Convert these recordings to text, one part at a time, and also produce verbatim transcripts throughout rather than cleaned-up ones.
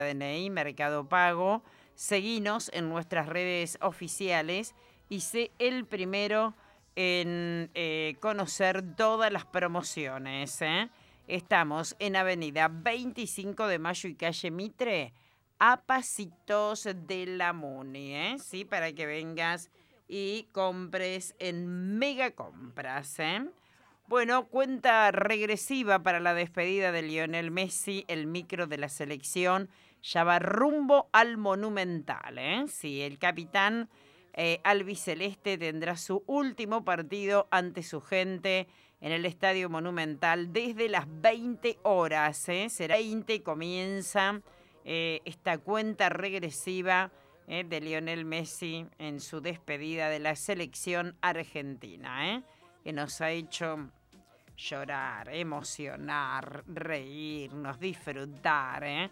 D N I, Mercado Pago. Seguinos en nuestras redes oficiales y sé el primero en eh, conocer todas las promociones. ¿eh? Estamos en Avenida veinticinco de Mayo y Calle Mitre, a pasitos de la Muni, ¿eh? Sí, para que vengas y compres en Mega Compras, ¿eh? Bueno, cuenta regresiva para la despedida de Lionel Messi, el micro de la selección ya va rumbo al Monumental, ¿eh? Sí, el capitán eh, albiceleste tendrá su último partido ante su gente en el Estadio Monumental desde las veinte horas, ¿eh? Será veinte, comienza eh, esta cuenta regresiva eh, de Lionel Messi en su despedida de la selección argentina, ¿eh? Que nos ha hecho llorar, emocionar, reírnos, disfrutar, ¿eh?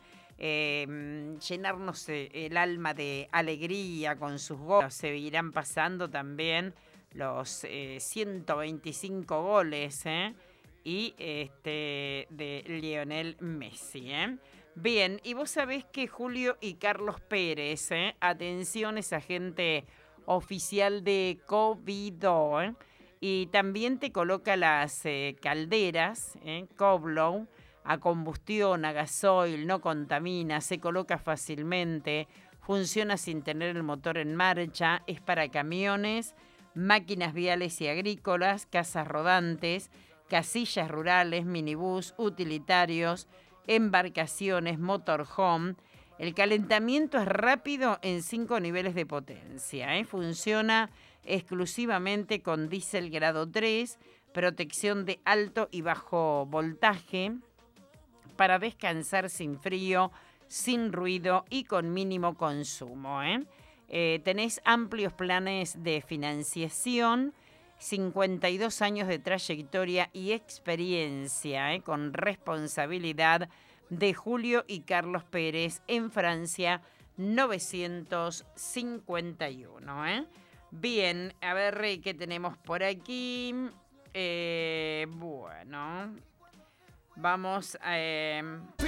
Eh, llenarnos el alma de alegría con sus goles. Se irán pasando también los eh, ciento veinticinco goles ¿eh? y este de Lionel Messi. ¿eh? Bien, y vos sabés que Julio y Carlos Pérez, ¿eh? atención, esa gente oficial de COVID, ¿eh? y también te coloca las eh, calderas, ¿eh? Coblow, a combustión, a gasoil, no contamina, se coloca fácilmente, funciona sin tener el motor en marcha, es para camiones, máquinas viales y agrícolas, casas rodantes, casillas rurales, minibús, utilitarios, embarcaciones, motorhome. El calentamiento es rápido en cinco niveles de potencia. ¿eh? Funciona exclusivamente con diésel grado tres, protección de alto y bajo voltaje, para descansar sin frío, sin ruido y con mínimo consumo. ¿eh? Eh, tenés amplios planes de financiación, cincuenta y dos años de trayectoria y experiencia, ¿eh? con responsabilidad de Julio y Carlos Pérez en Francia novecientos cincuenta y uno. ¿eh? Bien, a ver qué tenemos por aquí. Eh, bueno, vamos a... Eh,